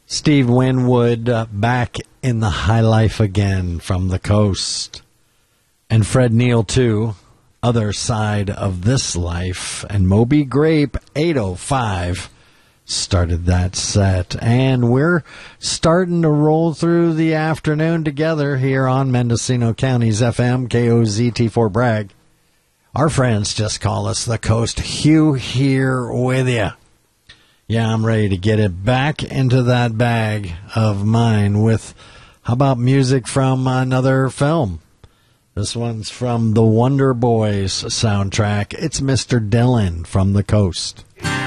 Steve Winwood, back in the high life again from the coast. And Fred Neil, too, other side of this life. And Moby Grape, 805, started that set. And we're starting to roll through the afternoon together here on Mendocino County's FM, KOZT4 Bragg. Our friends just call us the Coast. Hugh here with you. Yeah, I'm ready to get it back into that bag of mine with, how about music from another film? This one's from the Wonder Boys soundtrack. It's Mr. Dillon from the Coast.